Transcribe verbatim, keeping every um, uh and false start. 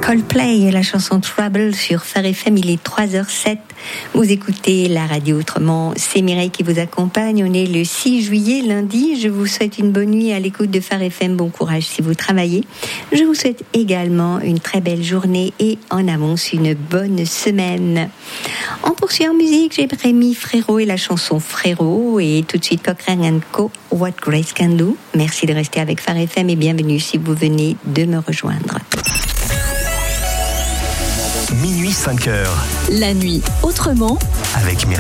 Coldplay et la chanson Trouble sur Phare F M, il est trois heures zéro sept. Vous écoutez la radio autrement, c'est Mireille qui vous accompagne. On est le six juillet, lundi. Je vous souhaite une bonne nuit à l'écoute de Phare F M. Bon courage si vous travaillez. Je vous souhaite également une très belle journée et en avance une bonne semaine. On poursuit en musique, j'ai Rémi Frérot et la chanson Frérot et tout de suite Cochrane and Co. What Grace Can Do. Merci de rester avec Phare F M et bienvenue si vous venez de me rejoindre. Minuit cinq heures. La nuit autrement avec Mireille.